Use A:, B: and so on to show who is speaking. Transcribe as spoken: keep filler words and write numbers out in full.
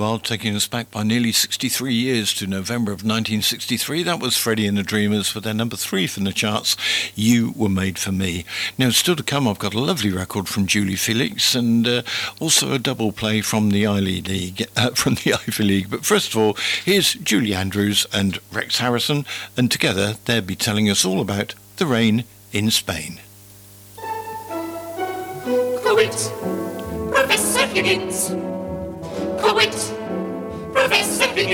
A: worthwhile, taking us back by nearly sixty-three years to November of nineteen sixty-three. That was Freddie and the Dreamers for their number three from the charts, You Were Made For Me. Now, still to come, I've got a lovely record from Julie Felix and uh, also a double play from the Ivy League, uh, from the Ivy League. But first of all, here's Julie Andrews and Rex Harrison, and together they'll be telling us all about the rain in Spain.
B: Quit, Professor Higgins. Quit.